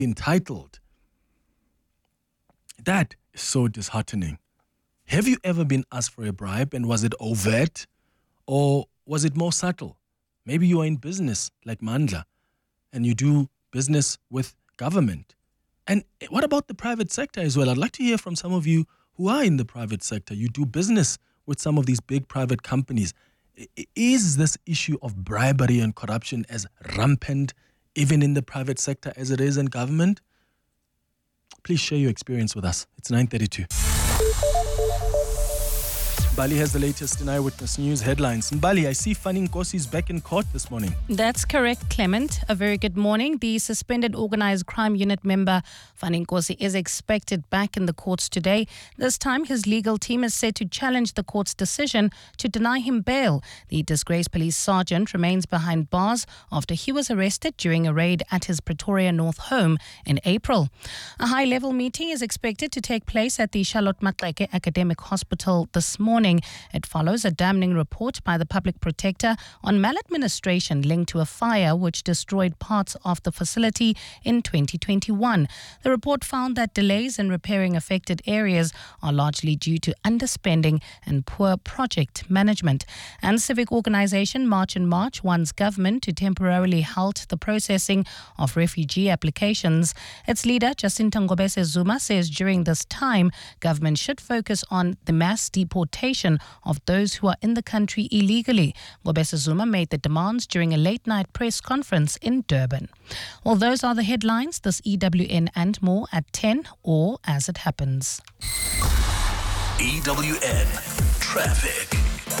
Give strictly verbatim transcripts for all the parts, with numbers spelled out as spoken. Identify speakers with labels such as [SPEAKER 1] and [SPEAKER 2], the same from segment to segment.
[SPEAKER 1] entitled. That is so disheartening. Have you ever been asked for a bribe, and was it overt or was it more subtle? Maybe you are in business like Mandla and you do business with government. And what about the private sector as well? I'd like to hear from some of you who are in the private sector. You do business with some of these big private companies. Is this issue of bribery and corruption as rampant even in the private sector as it is in government? Please share your experience with us. It's nine thirty-two. Mbali has the latest in Eyewitness News headlines. Mbali, I see Fanny Nkosi is back in court this morning.
[SPEAKER 2] That's correct, Clement. A very good morning. The suspended Organised Crime Unit member, Fanny Nkosi, is expected back in the courts today. This time, his legal team is set to challenge the court's decision to deny him bail. The disgraced police sergeant remains behind bars after he was arrested during a raid at his Pretoria North home in April. A high-level meeting is expected to take place at the Charlotte Maxeke Academic Hospital this morning. It follows a damning report by the Public Protector on maladministration linked to a fire which destroyed parts of the facility in twenty twenty-one. The report found that delays in repairing affected areas are largely due to underspending and poor project management. And civic organisation March and March wants government to temporarily halt the processing of refugee applications. Its leader, Jacinta Ngobese Zuma, says during this time, government should focus on the mass deportation of those who are in the country illegally. Ngobese Zuma made the demands during a late-night press conference in Durban. Well, those are the headlines. This E W N and more at ten or as it happens.
[SPEAKER 3] E W N Traffic.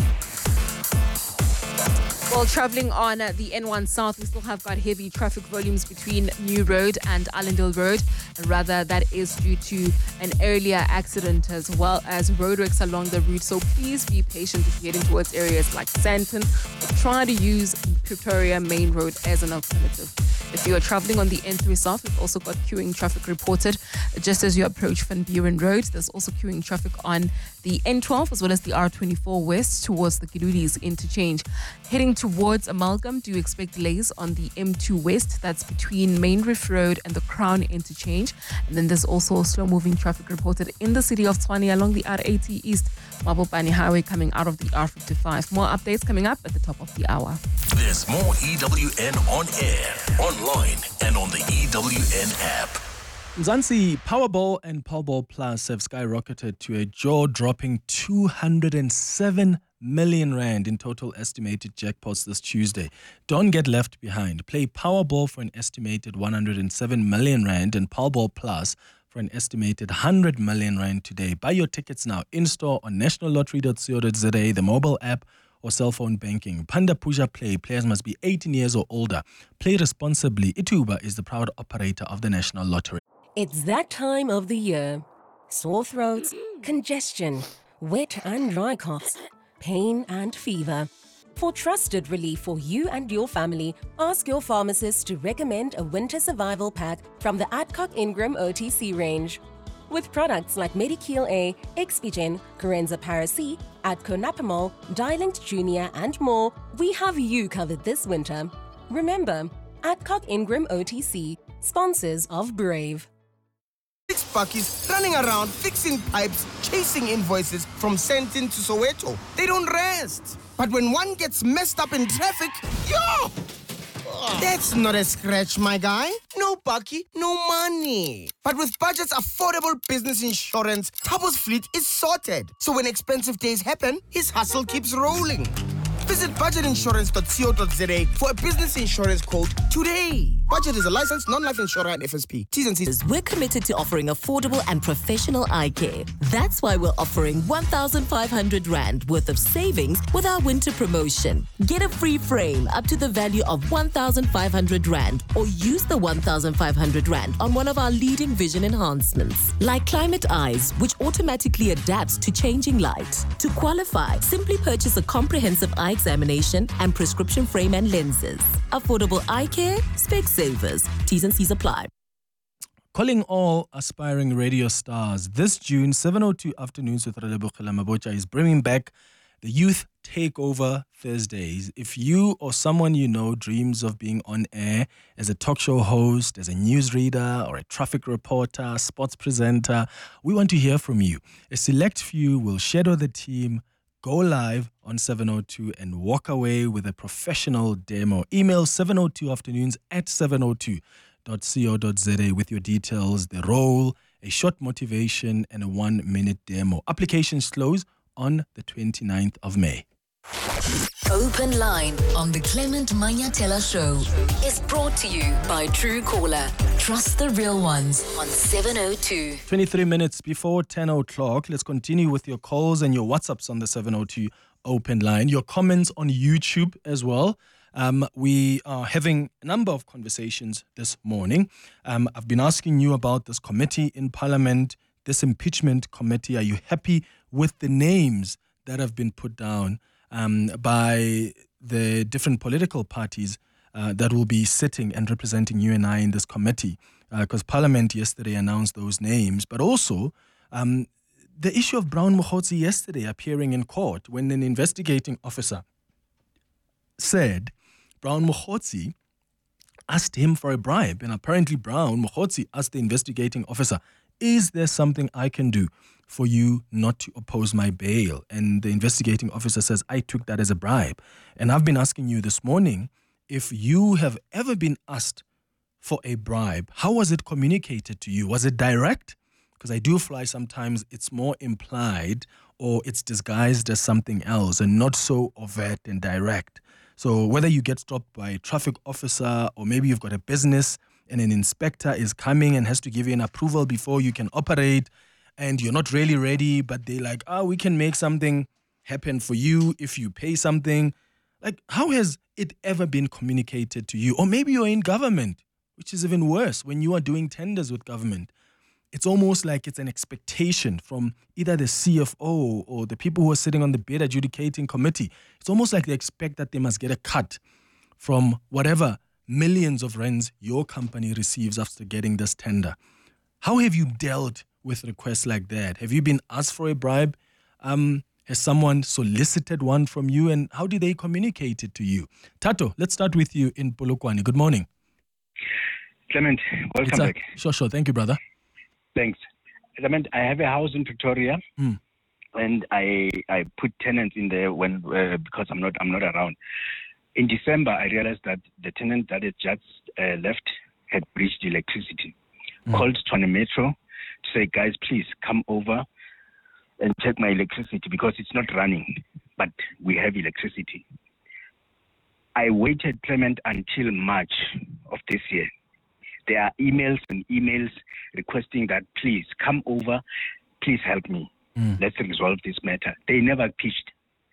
[SPEAKER 4] Well, travelling on the N one South, we still have got heavy traffic volumes between New Road and Allendale Road. Rather, that is due to an earlier accident as well as roadworks along the route. So please be patient if you're heading towards areas like Sandton. Try to use Pretoria Main Road as an alternative. If you are travelling on the N three South, we've also got queuing traffic reported just as you approach Van Buren Road. There's also queuing traffic on the N twelve as well as the R twenty-four West towards the Kilulis interchange. Heading towards Amalgam, do expect delays on the M two West. That's between Main Reef Road and the Crown interchange. And then there's also slow-moving traffic reported in the city of Tshwane along the R eighty East Mabopane Highway coming out of the R fifty-five. More updates coming up at the top of the hour.
[SPEAKER 3] There's more E W N on air, online, and on the E W N app.
[SPEAKER 1] Mzansi, Powerball and Powerball Plus have skyrocketed to a jaw-dropping two hundred seven million rand in total estimated jackpots this Tuesday. Don't get left behind. Play Powerball for an estimated one hundred seven million rand and Powerball Plus for an estimated one hundred million rand today. Buy your tickets now in-store on national lottery dot co dot za, the mobile app, or cell phone banking. Panda Puja Play. Players must be eighteen years or older. Play responsibly. Ituba is the proud operator of the National Lottery.
[SPEAKER 5] It's that time of the year. Sore throats, congestion, wet and dry coughs, pain and fever. For trusted relief for you and your family, ask your pharmacist to recommend a winter survival pack from the Adcock Ingram O T C range. With products like Medikil A, Expigen, Corenza Paracy, Adco Napamol, Dialint Junior and more, we have you covered this winter. Remember, Adcock Ingram O T C, sponsors of Brave.
[SPEAKER 6] Six buckies running around fixing pipes, chasing invoices from Sandton to Soweto. They don't rest. But when one gets messed up in traffic, yo! That's not a scratch, my guy. No bucky, no money. But with Budget's affordable business insurance, Tabo's fleet is sorted. So when expensive days happen, his hustle keeps rolling. Visit budget insurance dot co dot za for a business insurance quote today. Budget is a licensed non-life insurer and F S P. T's and C's.
[SPEAKER 7] We're committed to offering affordable and professional eye care. That's why we're offering one thousand five hundred rand worth of savings with our winter promotion. Get a free frame up to the value of one thousand five hundred rand or use the one thousand five hundred rand on one of our leading vision enhancements, like Climate Eyes, which automatically adapts to changing light. To qualify, simply purchase a comprehensive eye examination and prescription frame and lenses. Affordable eye care, spec savers. T's and C's apply.
[SPEAKER 1] Calling all aspiring radio stars, this June, seven oh two Afternoons with Relebohela Mabocha is bringing back the Youth Takeover Thursdays. If you or someone you know dreams of being on air as a talk show host, as a newsreader, or a traffic reporter, sports presenter, we want to hear from you. A select few will shadow the team, go live on seven oh two, and walk away with a professional demo. Email seven oh two afternoons at seven oh two dot co dot za with your details, the role, a short motivation, and a one-minute demo. Applications close on the twenty-ninth of May.
[SPEAKER 7] Open Line on the Clement Manyatela Show is brought to you by Truecaller. Trust the real ones on seven oh two.
[SPEAKER 1] twenty-three minutes before ten o'clock. Let's continue with your calls and your WhatsApps on the seven oh two Open Line. Your comments on YouTube as well. Um, we are having a number of conversations this morning. Um, I've been asking you about this committee in Parliament, this impeachment committee. Are you happy with the names that have been put down um, by the different political parties uh, that will be sitting and representing you and I in this committee? Because uh, Parliament yesterday announced those names, but also um, the issue of Brown Mokhotsi yesterday appearing in court when an investigating officer said Brown Mokhotsi asked him for a bribe, and apparently Brown Mokhotsi asked the investigating officer, is there something I can do for you not to oppose my bail? And the investigating officer says, I took that as a bribe. And I've been asking you this morning, if you have ever been asked for a bribe, how was it communicated to you? Was it direct? Because I do fly sometimes it's more implied or it's disguised as something else and not so overt and direct. So whether you get stopped by a traffic officer or maybe you've got a business and an inspector is coming and has to give you an approval before you can operate and you're not really ready, but they're like, oh, we can make something happen for you if you pay something. Like, how has it ever been communicated to you? Or maybe you're in government, which is even worse when you are doing tenders with government. It's almost like it's an expectation from either the C F O or the people who are sitting on the bid adjudicating committee. It's almost like they expect that they must get a cut from whatever millions of rands your company receives after getting this tender. How have you dealt with requests like that? Have you been asked for a bribe? Um, has someone solicited one from you? And how do they communicate it to you? Tato, let's start with you in Polokwane. Good morning.
[SPEAKER 8] Clement, welcome
[SPEAKER 1] a,
[SPEAKER 8] back.
[SPEAKER 1] Sure, sure. Thank you, brother.
[SPEAKER 8] Thanks. Clement, I have a house in Pretoria,
[SPEAKER 1] mm.
[SPEAKER 8] and I I put tenants in there when uh, because I'm not I'm not around. In December, I realized that the tenant that had just uh, left had breached electricity. Mm. Called Tshwane Metro to say, guys, please come over and check my electricity because it's not running, but we have electricity. I waited, Clement, until March of this year. There are emails and emails requesting that, please come over, please help me. Mm. Let's resolve this matter. They never pitched.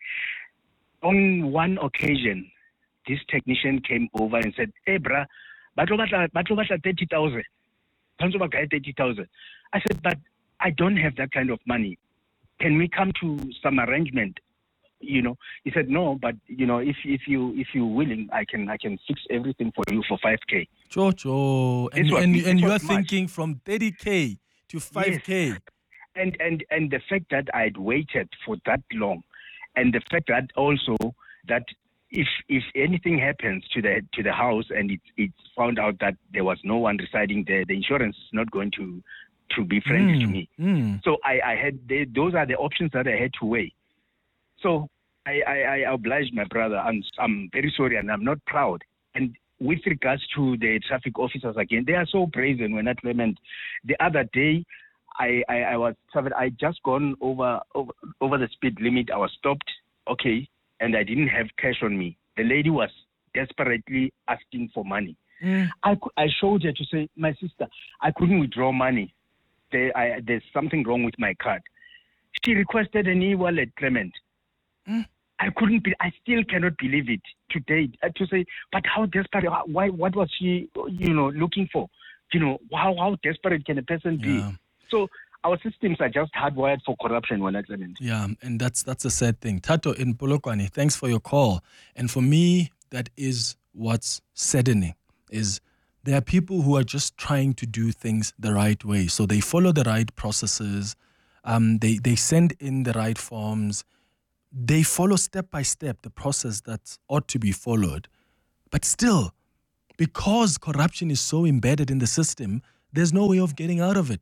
[SPEAKER 8] On one occasion, this technician came over and said, hey, brah, thirty thousand. thirty thousand. I said, but I don't have that kind of money. Can we come to some arrangement? You know, he said, no, but, you know, if if you if you're willing, I can I can fix everything for you for five K.
[SPEAKER 1] Sure, sure. And,
[SPEAKER 8] was,
[SPEAKER 1] and, and you are
[SPEAKER 8] much.
[SPEAKER 1] thinking from thirty K to five K.
[SPEAKER 8] Yes. And, and, and the fact that I'd waited for that long, and the fact that also that if if anything happens to the to the house and it's it's found out that there was no one residing there, the insurance is not going to to be friendly
[SPEAKER 1] mm,
[SPEAKER 8] to me.
[SPEAKER 1] Mm.
[SPEAKER 8] So I, I had they, those are the options that I had to weigh. So I, I, I obliged my brother. I'm I'm very sorry and I'm not proud. And with regards to the traffic officers again, they are so brazen when at Clement. The other day, I, I, I was I just gone over, over over the speed limit. I was stopped. Okay. And I didn't have cash on me. The lady was desperately asking for money. Mm. I, I showed her to say, my sister, I couldn't withdraw money. There, I, there's something wrong with my card. She requested an e-wallet, Clement. Mm. I couldn't be, I still cannot believe it today. Uh, to say, but how desperate, why, what was she, you know, looking for? You know, how, how desperate can a person
[SPEAKER 1] yeah.
[SPEAKER 8] be? So our systems are just hardwired for corruption, when at Clement.
[SPEAKER 1] Yeah, and that's that's a sad thing. Tato in Polokwane, thanks for your call. And for me, that is what's saddening, is there are people who are just trying to do things the right way. So they follow the right processes, um, they, they send in the right forms, they follow step by step the process that ought to be followed. But still, because corruption is so embedded in the system, there's no way of getting out of it.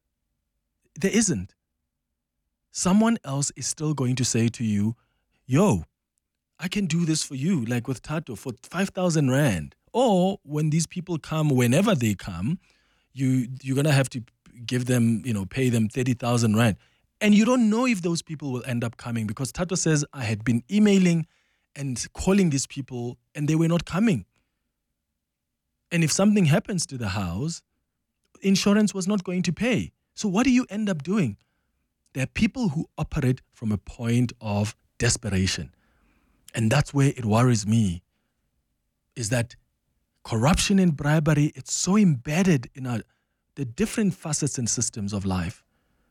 [SPEAKER 1] There isn't. Someone else is still going to say to you, yo, I can do this for you, like with Tato, for five thousand rand. Or when these people come, whenever they come, you, you're going to have to give them, you know, pay them thirty thousand rand. And you don't know if those people will end up coming, because Tato says, I had been emailing and calling these people and they were not coming. And if something happens to the house, insurance was not going to pay. So what do you end up doing? There are people who operate from a point of desperation. And that's where it worries me, is that corruption and bribery, it's so embedded in our, the different facets and systems of life,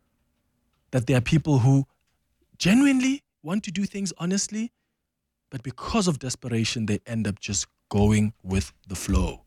[SPEAKER 1] that there are people who genuinely want to do things honestly, but because of desperation, they end up just going with the flow.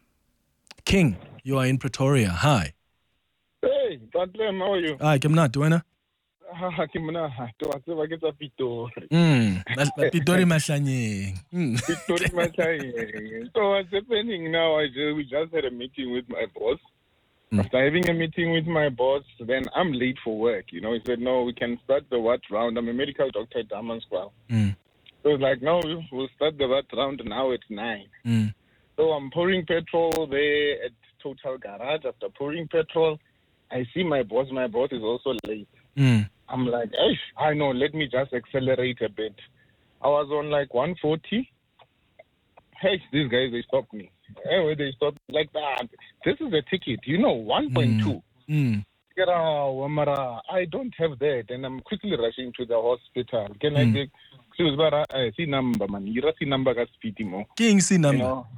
[SPEAKER 1] King, you are in Pretoria. Hi.
[SPEAKER 9] Hey, Tatlem, how are you?
[SPEAKER 1] Hi, Kimna, Duena.
[SPEAKER 9] Ha, Kimna, to wa tseba ke tsa Pitori.
[SPEAKER 1] Mm, Pitori Mahlanyeng. Mm.
[SPEAKER 9] Pitori Mahlanyeng. So what's happening now, I just, we just had a meeting with my boss. Mm. After having a meeting with my boss, then I'm late for work. You know, he said, no, we can start the what round. I'm a medical doctor at Damansquare. Mm. So it's like, no, we'll start the what round now at nine. Mm. So I'm pouring petrol there at Total Garage. After pouring petrol, I see my boss. My boss is also late. Mm. I'm like, hey, I know, let me just accelerate a bit. I was on like one forty. Hey, these guys, they stopped me. Anyway, they stopped like that. This is a ticket, you know, one point two. Mm. Mm. I don't have that, and I'm quickly rushing to the hospital. Can mm. I take... I see number, man. You see number got speedy more.
[SPEAKER 1] King see number. You
[SPEAKER 9] know?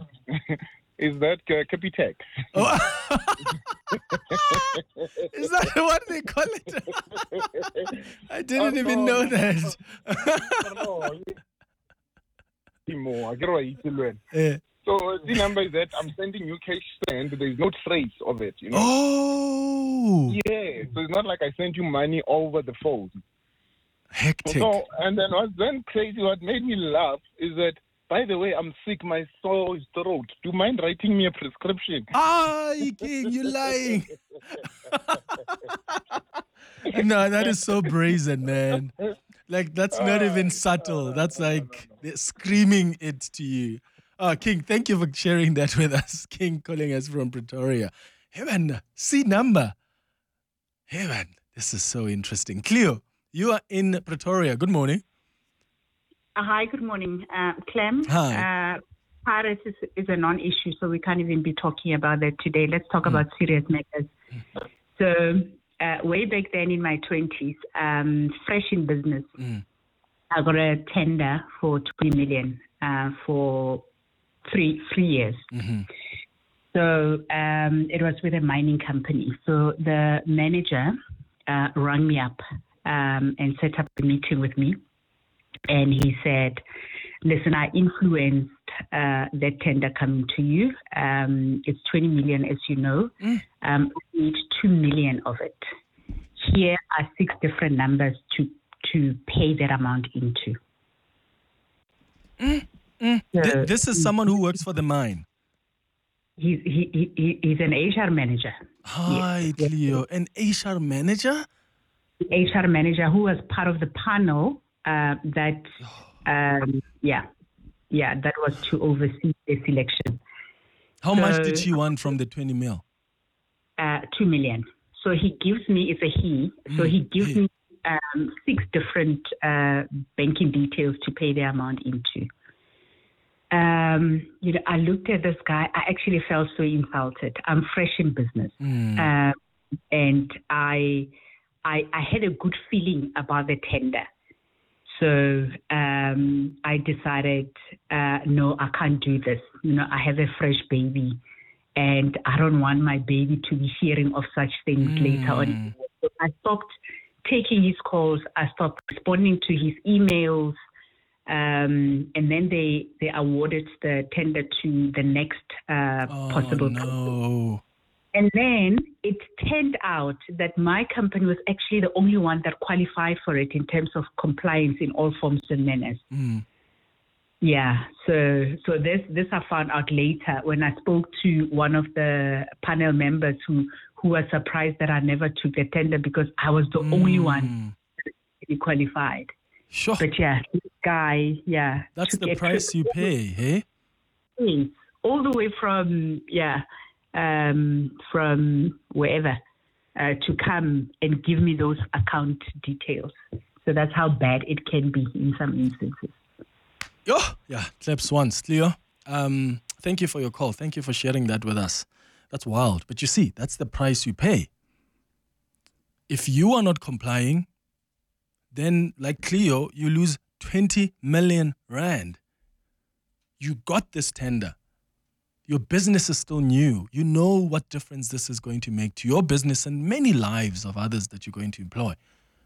[SPEAKER 9] Is that uh, Capitec?
[SPEAKER 1] Oh. Is that what they call it? I didn't oh, even no. know that.
[SPEAKER 9] yeah. So the number is that I'm sending you cash send. There's no trace of it, you know.
[SPEAKER 1] Oh.
[SPEAKER 9] Yeah. So it's not like I sent you money over the phone.
[SPEAKER 1] Hectic.
[SPEAKER 9] So, and then what's then crazy, what made me laugh is that, by the way, I'm sick, my sore throat. Do you mind writing me a prescription?
[SPEAKER 1] Ah, King, you're lying. No, that is so brazen, man. Like, that's not even subtle. That's like screaming it to you. Oh, King, thank you for sharing that with us. King calling us from Pretoria. Hey, man, see number. Hey, man, this is so interesting. Cleo, you are in Pretoria. Good morning.
[SPEAKER 10] Uh, hi, good morning. Uh, Clem,
[SPEAKER 1] Hi.
[SPEAKER 10] Uh, pirates is, is a non-issue, so we can't even be talking about that today. Let's talk mm. about serious matters. Mm. So uh, way back then in my twenties, um, fresh in business, mm. I got a tender for twenty million uh, for three three years. Mm-hmm. So um, it was with a mining company. So the manager uh, rang me up um, and set up a meeting with me. And he said, listen, I influenced uh, that tender coming to you. Um, it's twenty million, as you know. Mm. Um, I need two million of it. Here are six different numbers to, to pay that amount into.
[SPEAKER 1] Mm. Mm. So, Th- this is someone who works for the mine.
[SPEAKER 10] He's, he, he, he's an H R manager.
[SPEAKER 1] Hi, yes. Leo. An H R manager?
[SPEAKER 10] H R manager who was part of the panel Uh, that, um, yeah, yeah, that was to oversee the selection.
[SPEAKER 1] How
[SPEAKER 10] so,
[SPEAKER 1] much did she want from the twenty mil?
[SPEAKER 10] Uh, two million. So he gives me, it's a he, mm, so he gives hey. me um, six different uh, banking details to pay the amount into. Um, you know, I looked at this guy, I actually felt so insulted. I'm fresh in business. Mm. Uh, and I, I, I had a good feeling about the tender. So um, I decided, uh, no, I can't do this. You know, I have a fresh baby, and I don't want my baby to be hearing of such things mm. later on. So I stopped taking his calls. I stopped responding to his emails. Um, and then they, they awarded the tender to the next uh,
[SPEAKER 1] oh,
[SPEAKER 10] possible.
[SPEAKER 1] No.
[SPEAKER 10] And then it turned out that my company was actually the only one that qualified for it in terms of compliance in all forms and manners.
[SPEAKER 1] Mm.
[SPEAKER 10] Yeah, so so this this I found out later when I spoke to one of the panel members who, who was surprised that I never took the tender because I was the
[SPEAKER 1] Mm.
[SPEAKER 10] only one that qualified.
[SPEAKER 1] Sure.
[SPEAKER 10] But yeah, this guy, yeah.
[SPEAKER 1] That's
[SPEAKER 10] took
[SPEAKER 1] the
[SPEAKER 10] a
[SPEAKER 1] price
[SPEAKER 10] trip
[SPEAKER 1] you pay, hey?
[SPEAKER 10] all the way from, yeah, um, from wherever uh, to come and give me those account details. So that's how bad it can be in some instances.
[SPEAKER 1] Yo, yeah, claps once. Leo, um, thank you for your call. Thank you for sharing that with us. That's wild. But you see, that's the price you pay. If you are not complying, then like Cleo, you lose twenty million rand. You got this tender. Your business is still new. You know what difference this is going to make to your business and many lives of others that you're going to employ.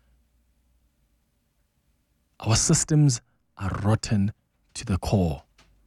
[SPEAKER 1] Our systems are rotten to the core.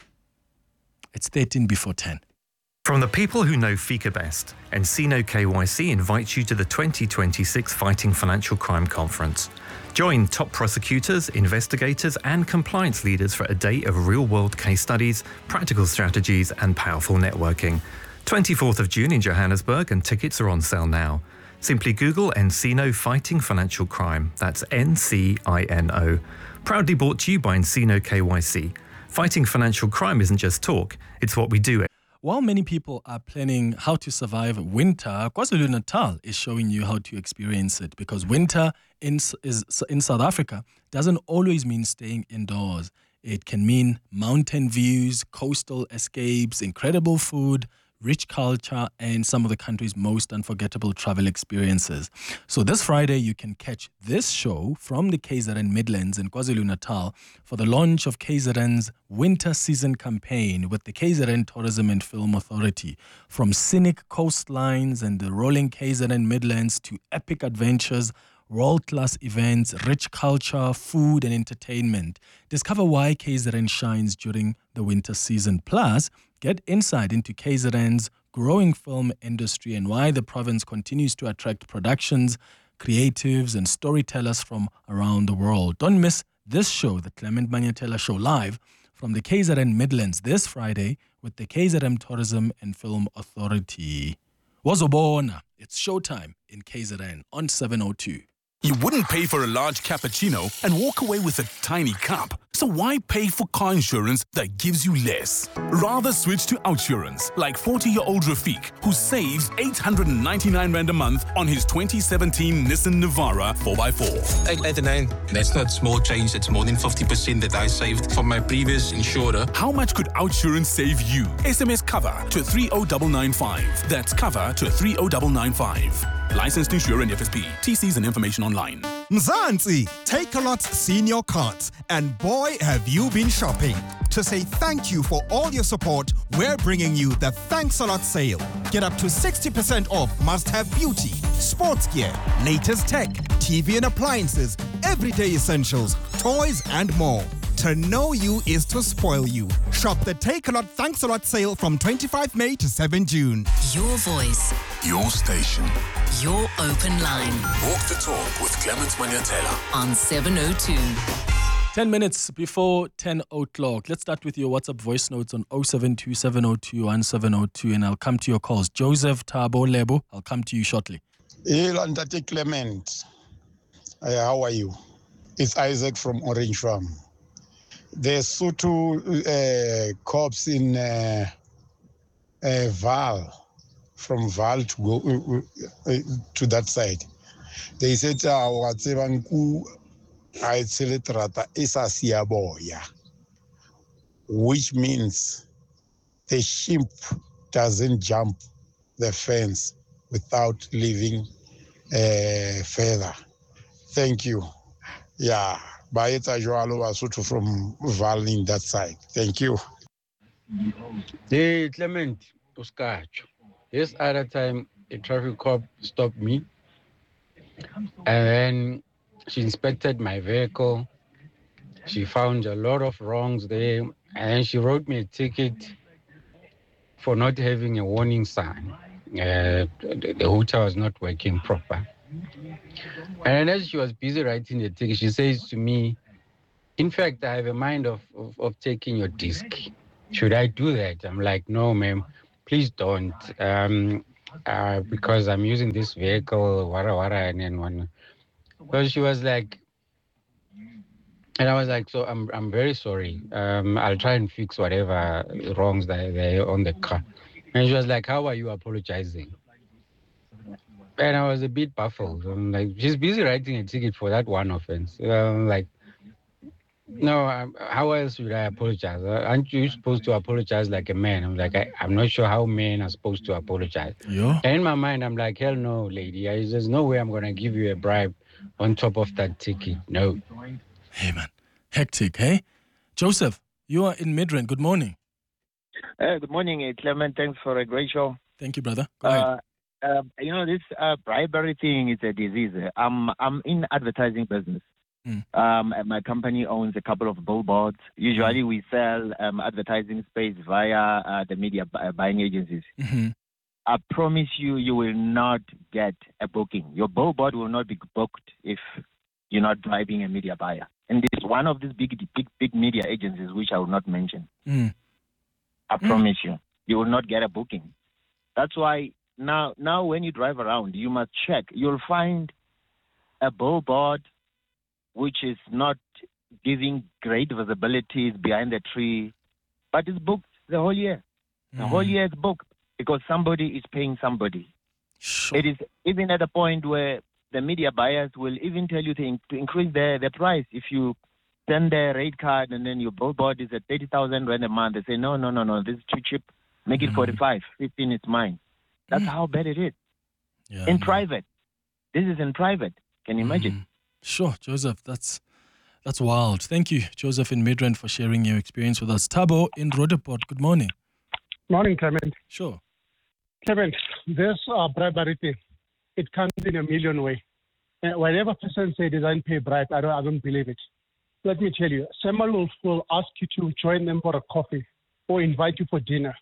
[SPEAKER 1] It's thirteen before ten.
[SPEAKER 11] From the people who know FICA best, Encino K Y C invites you to the twenty twenty-six Fighting Financial Crime Conference. Join top prosecutors, investigators and compliance leaders for a day of real-world case studies, practical strategies and powerful networking. twenty-fourth of June in Johannesburg, and tickets are on sale now. Simply Google Encino Fighting Financial Crime. That's N C I N O. Proudly brought to you by Encino K Y C. Fighting financial crime isn't just talk, it's what we do.
[SPEAKER 1] While many people are planning how to survive winter, KwaZulu-Natal is showing you how to experience it, because winter in, is, in South Africa doesn't always mean staying indoors. It can mean mountain views, coastal escapes, incredible food, rich culture, and some of the country's most unforgettable travel experiences. So this Friday, you can catch this show from the K Z N Midlands in KwaZulu-Natal for the launch of K Z N's winter season campaign with the K Z N Tourism and Film Authority. From scenic coastlines and the rolling K Z N Midlands to epic adventures, world-class events, rich culture, food and entertainment. Discover why K Z N shines during the winter season. Plus, get insight into K Z N's growing film industry and why the province continues to attract productions, creatives and storytellers from around the world. Don't miss this show, the Clement Manyatela Show, live from the K Z N Midlands this Friday with the K Z N Tourism and Film Authority. Wazobona, it's showtime in K Z N on seven oh two.
[SPEAKER 12] You wouldn't pay for a large cappuccino and walk away with a tiny cup. So why pay for car insurance that gives you less? Rather switch to Outsurance, like forty-year-old Rafiq, who saves eight hundred ninety-nine rand a month on his twenty seventeen Nissan Navara four by four.
[SPEAKER 13] eight ninety-nine. That's not small change. It's more than fifty percent that I saved from my previous insurer.
[SPEAKER 12] How much could Outsurance save you? S M S cover to three oh nine nine five. That's cover to three oh nine nine five. Licensed insurer and F S P. T Cs and information online.
[SPEAKER 14] Mzansi, Takealot's senior cards, and boy have you been shopping. To say thank you for all your support, we're bringing you the Thanks a Lot sale. Get up to sixty percent off must-have beauty, sports gear, latest tech, T V and appliances, everyday essentials, toys and more. To know you is to spoil you. Shop the Take A Lot Thanks A Lot sale from twenty-fifth of May to seventh of June.
[SPEAKER 3] Your voice. Your station.
[SPEAKER 7] Your open line.
[SPEAKER 3] Walk the talk with Clement Manyatela
[SPEAKER 7] on seven oh two.
[SPEAKER 1] ten minutes before ten o'clock. Let's start with your WhatsApp voice notes on oh seven two seven oh two one seven oh two, and I'll come to your calls. Joseph, Thabo, Lebo, I'll come to you shortly.
[SPEAKER 15] Hello, Ndate Clement. Uh, how are you? It's Isaac from Orange Farm. The Sotho uh, corps in uh, uh, Val, from Val to go uh, uh, to that side. They said, "Watsebanku aitseletrata isa siaboya," which means the sheep doesn't jump the fence without leaving uh, feather. Thank you. Yeah. Baeta Joalo Basutu from Val in that side. Thank you.
[SPEAKER 16] Hey, Clement, Uskacho. This other time, a traffic cop stopped me. And then she inspected my vehicle. She found a lot of wrongs there. And she wrote me a ticket for not having a warning sign. Uh, the, the hotel was not working proper. And as she was busy writing the ticket, she says to me, in fact, I have a mind of, of, of taking your disc. Should I do that? I'm like, no, ma'am, please don't. Um, uh, because I'm using this vehicle, wara wara, and then one. Well, she was like, and I was like, so I'm I'm very sorry. Um, I'll try and fix whatever wrongs that there on the car. And she was like, how are you apologizing? And I was a bit baffled. I'm like, she's busy writing a ticket for that one offense. I'm like, no, um, how else would I apologize? Uh, Aren't you supposed to apologize like a man? I'm like, I, I'm not sure how men are supposed to apologize.
[SPEAKER 1] Yeah.
[SPEAKER 16] And in my mind, I'm like, hell no, lady. I, there's no way I'm going to give you a bribe on top of that ticket. No.
[SPEAKER 1] Hey, man. Hectic, hey? Joseph, you are in Midrand. Good morning.
[SPEAKER 17] Uh, good morning, uh, Clement. Thanks for a great show.
[SPEAKER 1] Thank you, brother. Go ahead.
[SPEAKER 17] Uh, uh, you know, this uh, bribery thing is a disease. I'm, I'm in advertising business.
[SPEAKER 1] Mm.
[SPEAKER 17] Um, and my company owns a couple of billboards. Usually we sell um, advertising space via uh, the media bu- buying agencies.
[SPEAKER 1] Mm-hmm.
[SPEAKER 17] I promise you, you will not get a booking. Your billboard will not be booked if you're not driving a media buyer. And this is one of these big, big, big media agencies, which I will not mention.
[SPEAKER 1] Mm.
[SPEAKER 17] I promise you, you will not get a booking. That's why now, now when you drive around, you must check. You'll find a billboard which is not giving great visibility, it's behind the tree, but it's booked the whole year. The
[SPEAKER 1] Mm.
[SPEAKER 17] whole year is booked because somebody is paying somebody.
[SPEAKER 1] Sure.
[SPEAKER 17] It is even at a point where the media buyers will even tell you to, in- to increase the, the price. If you send the rate card and then your billboard is at thirty thousand rand a month, they say, no, no, no, no, this is too cheap. Make it
[SPEAKER 1] Mm.
[SPEAKER 17] forty-five, fifteen is mine. That's how bad it is.
[SPEAKER 1] Yeah,
[SPEAKER 17] in
[SPEAKER 1] man.
[SPEAKER 17] private. This is in private. Can you imagine?
[SPEAKER 1] Mm. Sure, Joseph. That's that's wild. Thank you, Joseph in Midrand, for sharing your experience with us. Tabo in Roodepoort. Good morning.
[SPEAKER 18] Morning, Clement.
[SPEAKER 1] Sure.
[SPEAKER 18] Clement, this uh, bribery thing, it comes in a million ways. Uh, whenever person say they don't pay bribe, I don't, I don't believe it. Let me tell you, someone will, will ask you to join them for a coffee or invite you for dinner.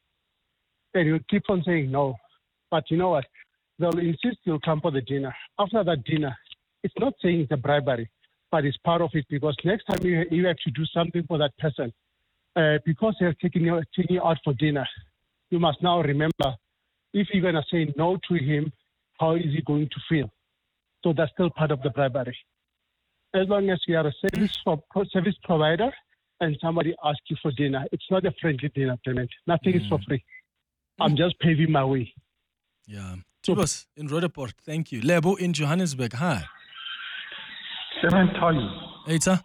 [SPEAKER 18] And you keep on saying no. But you know what? They'll insist you'll come for the dinner. After that dinner, it's not saying it's a bribery, but it's part of it because next time you, you have to do something for that person, uh, because they're taking you, taking you out for dinner, you must now remember, if you're going to say no to him, how is he going to feel? So that's still part of the bribery. As long as you are a service for, service provider and somebody asks you for dinner, it's not a friendly dinner, Clement. Nothing mm. is for free. I'm just paving my way.
[SPEAKER 1] Yeah. Tubas in Roodepoort, thank you. Lebo in Johannesburg, hi.
[SPEAKER 19] Clement, how are you?
[SPEAKER 1] Hey, sir.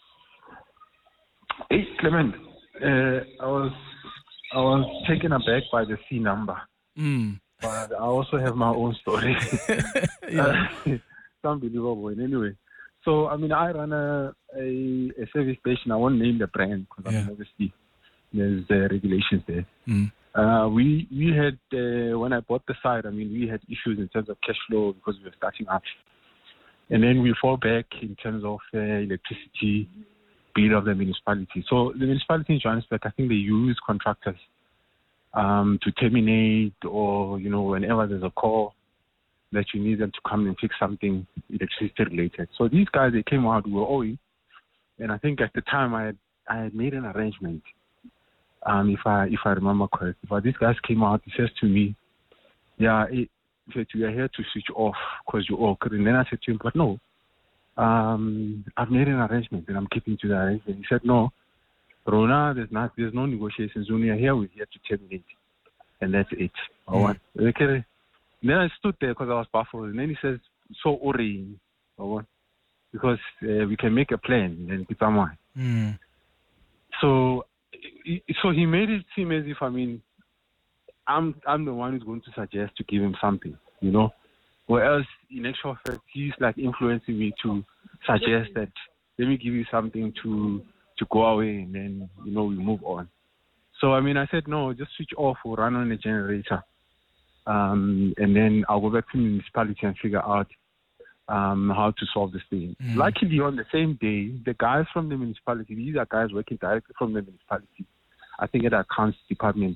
[SPEAKER 19] Hey, Clement. Uh, I was I was taken aback by the C number,
[SPEAKER 1] Mm.
[SPEAKER 19] but I also have my own story.
[SPEAKER 1] Yeah.
[SPEAKER 19] Uh, it's unbelievable. Anyway, so I mean, I run a a, a service station. I won't name the brand because
[SPEAKER 1] Yeah.
[SPEAKER 19] I mean, obviously there's uh, regulations there.
[SPEAKER 1] Mm.
[SPEAKER 19] Uh, we we had uh, when I bought the site, I mean, we had issues in terms of cash flow because we were starting up, and then we fall back in terms of uh, electricity bill of the municipality. So the municipality in Johannesburg, I think they use contractors um, to terminate, or you know, whenever there's a call that you need them to come and fix something electricity related. So these guys, they came out, we were owing, and I think at the time I had, I had made an arrangement. Um, if I if I remember correctly, but these guys came out. He says to me, "Yeah, it, we are here to switch off because you owe." And then I said to him, "But no, um, I've made an arrangement and I'm keeping to the arrangement." He said, "No, Rona, there's not there's no negotiations. When we are here, we're here to terminate, and that's it." I
[SPEAKER 1] Mm.
[SPEAKER 19] want okay. Then I stood there because I was baffled, and then he says, "So Ori, I want because uh, we can make a plan and keep on mind."
[SPEAKER 1] Mm.
[SPEAKER 19] So. So he made it seem as if, I mean, I'm I'm the one who's going to suggest to give him something, you know. Whereas in actual fact, he's like influencing me to suggest that let me give you something to to go away and then, you know, we move on. So, I mean, I said, no, just switch off or run on a generator. Um, and then I'll go back to the municipality and figure out um, how to solve this thing.
[SPEAKER 1] Mm.
[SPEAKER 19] Luckily, on the same day, the guys from the municipality, these are guys working directly from the municipality, I think at the accounts department,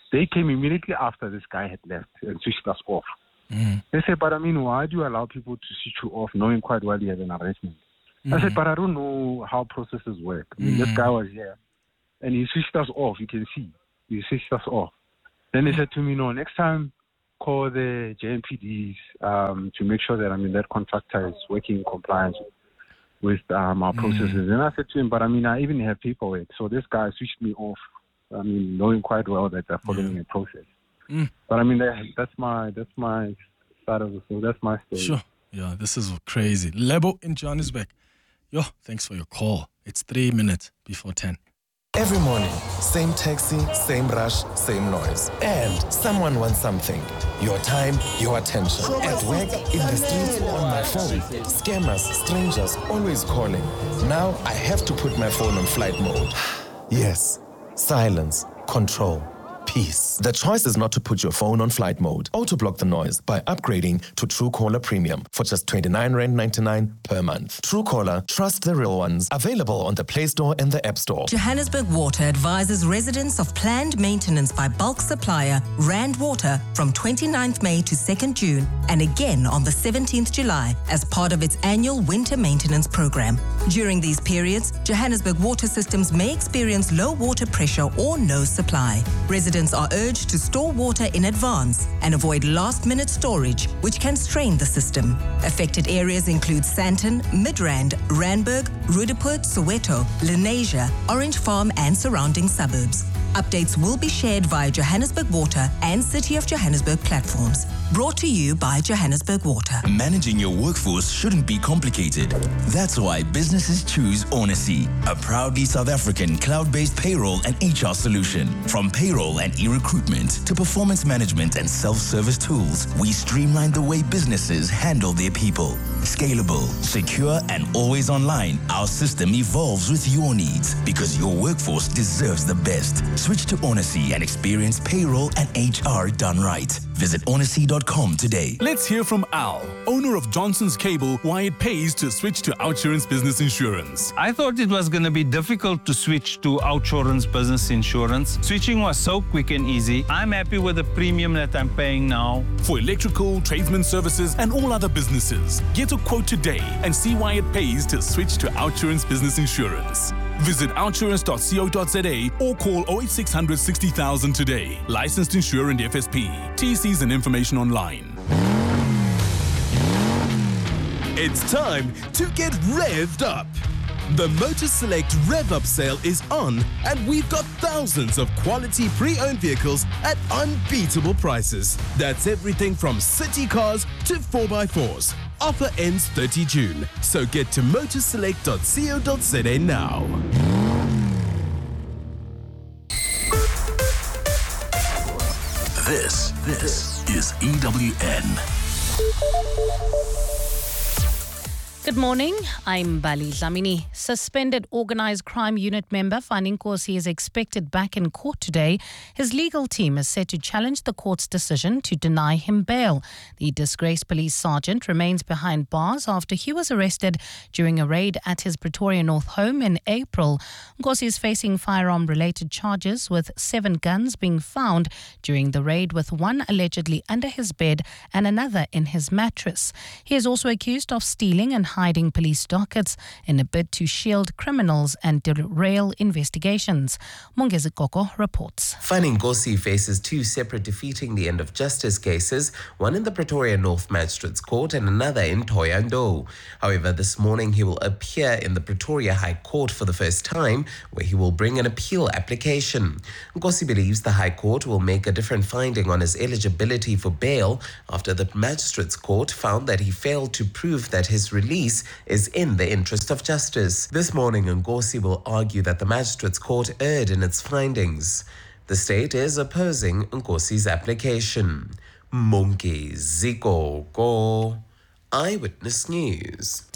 [SPEAKER 19] They came immediately after this guy had left and switched us off.
[SPEAKER 1] Mm.
[SPEAKER 19] They said, but I mean, why do you allow people to switch you off knowing quite well you have an arrangement? Mm. I said, but I don't know how processes work. I mean, mm. this guy was here and he switched us off. You can see. He switched us off. Then they said to me, no, next time call the J M P Ds um, to make sure that, I mean, that contractor is working in compliance with um, our processes. Mm. And I said to him, but I mean, I even have paperwork. So this guy switched me off. I mean, knowing quite well that they're following yeah. a process.
[SPEAKER 1] Mm.
[SPEAKER 19] But I mean, that, that's my that's my side of the story. That's my story.
[SPEAKER 1] Sure. Yeah, this is crazy. Lebo in Johannesburg. Yo, thanks for your call. It's three minutes before ten.
[SPEAKER 20] Every morning, same taxi, same rush, same noise. And someone wants something. Your time, your attention. At work, in the streets, on my phone. Scammers, strangers, always calling. Now I have to put my phone on flight mode. Yes. Silence, control, peace. The choice is not to put your phone on flight mode. Auto-block the noise by upgrading to Truecaller Premium for just twenty-nine rand ninety-nine per month. Truecaller, trust the real ones. Available on the Play Store and the App Store.
[SPEAKER 21] Johannesburg Water advises residents of planned maintenance by bulk supplier Rand Water from twenty-ninth May to second June and again on the seventeenth July as part of its annual winter maintenance program. During these periods, Johannesburg water systems may experience low water pressure or no supply. Residents are urged to store water in advance and avoid last-minute storage, which can strain the system. Affected areas include Sandton, Midrand, Randburg, Roodepoort, Soweto, Lenasia, Orange Farm and surrounding suburbs. Updates will be shared via Johannesburg Water and City of Johannesburg platforms. Brought to you by Johannesburg Water.
[SPEAKER 22] Managing your workforce shouldn't be complicated. That's why businesses choose Onacy, a proudly South African cloud-based payroll and H R solution. From payroll and e-recruitment to performance management and self-service tools, we streamline the way businesses handle their people. Scalable, secure, and always online, our system evolves with your needs because your workforce deserves the best. Switch to Onacy and experience payroll and H R done right. Visit onacy dot com today.
[SPEAKER 12] Let's hear from Al, owner of Johnson's Cable, why it pays to switch to OUTsurance Business Insurance.
[SPEAKER 23] I thought it was going to be difficult to switch to OUTsurance Business Insurance. Switching was so quick and easy. I'm happy with the premium that I'm paying now.
[SPEAKER 12] For electrical, tradesman services, and all other businesses, get a quote today and see why it pays to switch to OUTsurance Business Insurance. Visit outsurance dot co dot za or call oh eight six hundred sixty thousand today. Licensed insurer and F S P. T Cs and information online.
[SPEAKER 24] It's time to get revved up. The Motor Select Rev Up sale is on, and we've got thousands of quality pre-owned vehicles at unbeatable prices. That's everything from city cars to four by fours. Offer ends thirtieth of June, so get to motor select dot co dot za now.
[SPEAKER 3] This, this is E W N.
[SPEAKER 2] Good morning, I'm Bali Dlamini. Suspended Organised Crime Unit member Faninkosi is expected back in court today. His legal team is set to challenge the court's decision to deny him bail. The disgraced police sergeant remains behind bars after he was arrested during a raid at his Pretoria North home in April. Nkosi is facing firearm-related charges, with seven guns being found during the raid, with one allegedly under his bed and another in his mattress. He is also accused of stealing and hiding police dockets in a bid to shield criminals and derail investigations. Mongezi Koko reports.
[SPEAKER 25] Faninkosi faces two separate defeating the end of justice cases, one in the Pretoria North Magistrates Court and another in Thohoyandou. However, this morning he will appear in the Pretoria High Court for the first time, where he will bring an appeal application. Nkosi believes the High Court will make a different finding on his eligibility for bail after the Magistrates Court found that he failed to prove that his release is in the interest of justice. This morning, Nkosi will argue that the Magistrates Court erred in its findings. The state is opposing Nkosi's application. Mongezi Koko, Eyewitness News.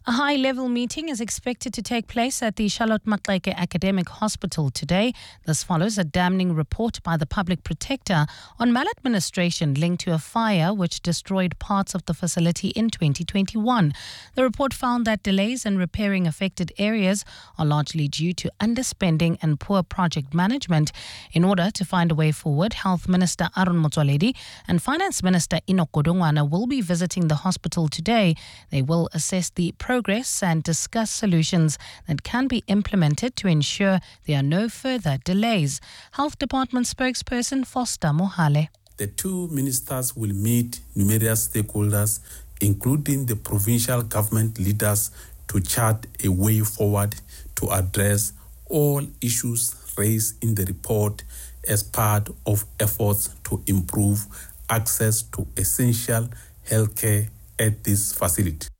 [SPEAKER 2] A high-level meeting is expected to take place at the Charlotte Maxeke Academic Hospital today. This follows a damning report by the Public Protector on maladministration linked to a fire which destroyed parts of the facility in twenty twenty-one. The report found that delays in repairing affected areas are largely due to underspending and poor project management. In order to find a way forward, Health Minister Aaron Motsoaledi and Finance Minister Enoch Godongwana will be visiting the hospital today. They will assess the progress and discuss solutions that can be implemented to ensure there are no further delays. Health Department spokesperson Foster Mohale.
[SPEAKER 4] The two ministers will meet numerous stakeholders, including the provincial government leaders, to chart a way forward to address all issues raised in the report as part of efforts to improve access to essential healthcare at this facility.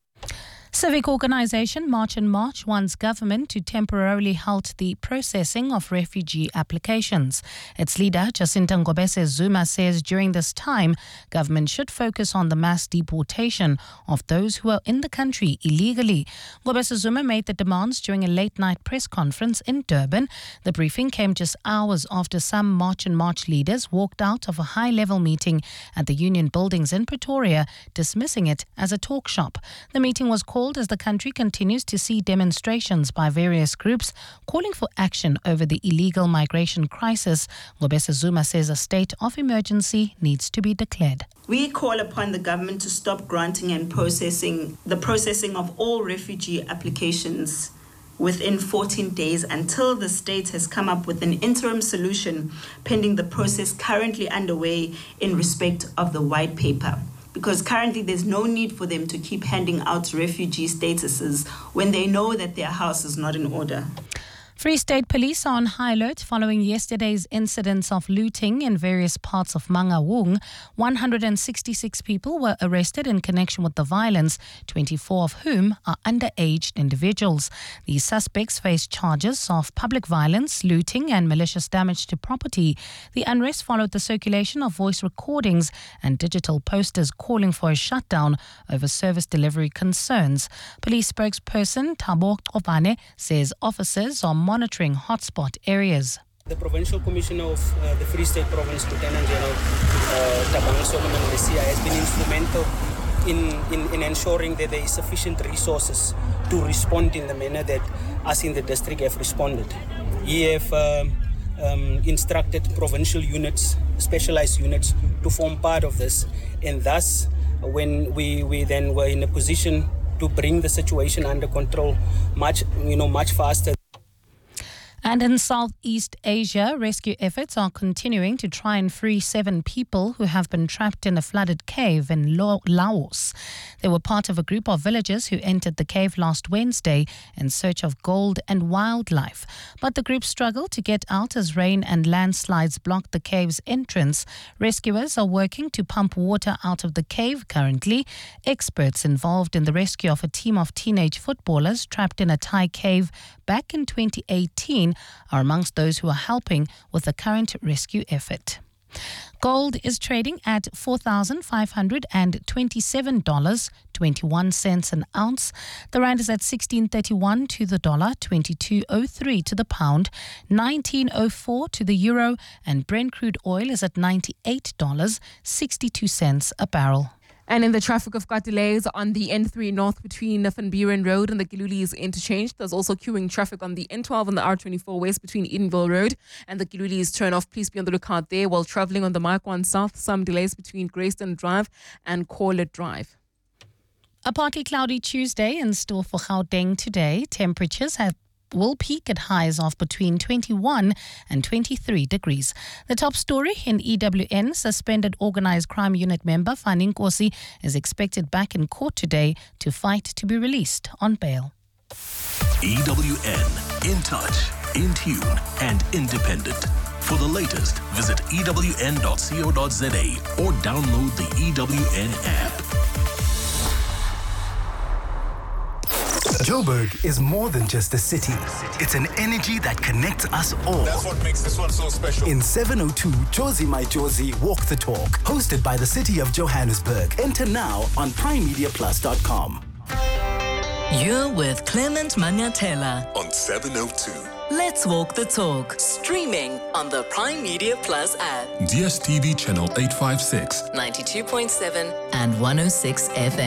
[SPEAKER 2] Civic organisation March and March wants government to temporarily halt the processing of refugee applications. Its leader, Jacinta Ngobese Zuma, says during this time, government should focus on the mass deportation of those who are in the country illegally. Ngobese Zuma made the demands during a late-night press conference in Durban. The briefing came just hours after some March and March leaders walked out of a high-level meeting at the Union Buildings in Pretoria, dismissing it as a talk shop. The meeting was called as the country continues to see demonstrations by various groups calling for action over the illegal migration crisis. Ngobese Zuma says a state of emergency needs to be declared.
[SPEAKER 5] We call upon the government to stop granting and processing the processing of all refugee applications within fourteen days until the state has come up with an interim solution pending the process currently underway in respect of the white paper. Because currently there's no need for them to keep handing out refugee statuses when they know that their house is not in order.
[SPEAKER 2] Free State Police are on high alert following yesterday's incidents of looting in various parts of Mangaung. one hundred sixty-six people were arrested in connection with the violence, twenty-four of whom are underaged individuals. The suspects face charges of public violence, looting and malicious damage to property. The unrest followed the circulation of voice recordings and digital posters calling for a shutdown over service delivery concerns. Police spokesperson Thabo Qobane says officers are monitoring hotspot areas.
[SPEAKER 6] The Provincial Commissioner of uh, the Free State Province, Lieutenant General uh, Tabang Solomon Lesia, has been instrumental in, in, in ensuring that there is sufficient resources to respond in the manner that us in the district have responded. He have um, um, instructed provincial units, specialized units, to form part of this, and thus when we, we then were in a position to bring the situation under control much, you know, much faster.
[SPEAKER 2] And in Southeast Asia, rescue efforts are continuing to try and free seven people who have been trapped in a flooded cave in Laos. They were part of a group of villagers who entered the cave last Wednesday in search of gold and wildlife. But the group struggled to get out as rain and landslides blocked the cave's entrance. Rescuers are working to pump water out of the cave currently. Experts involved in the rescue of a team of teenage footballers trapped in a Thai cave back in twenty eighteen are amongst those who are helping with the current rescue effort. Gold is trading at four thousand five hundred twenty-seven dollars and twenty-one cents an ounce. The rand is at sixteen thirty-one to the dollar, twenty-two oh three to the pound, nineteen oh four to the euro, and Brent crude oil is at ninety-eight dollars and sixty-two cents a barrel.
[SPEAKER 8] And in the traffic, we've got delays on the N three North between Van Buren Road and the Giluli's interchange. There's also queuing traffic on the N twelve and the R twenty-four West between Edenville Road and the Giluli's turn-off. Please be on the lookout there. While travelling on the Mike South, some delays between Greyston Drive and Corlett Drive.
[SPEAKER 2] A partly cloudy Tuesday in store for Gauteng today. Temperatures have will peak at highs of between twenty-one and twenty-three degrees. The top story in E W N, suspended organised crime unit member Fani Nkosi is expected back in court today to fight to be released on bail.
[SPEAKER 3] E W N, in touch, in tune and independent. For the latest, visit E W N dot co dot za or download the E W N app.
[SPEAKER 9] Joburg is more than just a city. It's an energy that connects us all.
[SPEAKER 26] That's what makes this one so special.
[SPEAKER 9] In seven oh two, Josie My Josie Walk the Talk, hosted by the City of Johannesburg. Enter now on prime media plus dot com.
[SPEAKER 7] You're with Clement Manyatela
[SPEAKER 26] on seven oh two.
[SPEAKER 7] Let's Walk the Talk, streaming on the Prime Media Plus app.
[SPEAKER 26] D S T V channel eight five six.
[SPEAKER 7] ninety-two point seven and one oh six F M.